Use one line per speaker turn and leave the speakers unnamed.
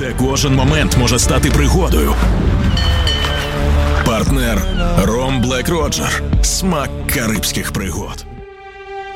де кожен момент може стати пригодою. Партнер Ром Блек Роджер. Смак карибських пригод.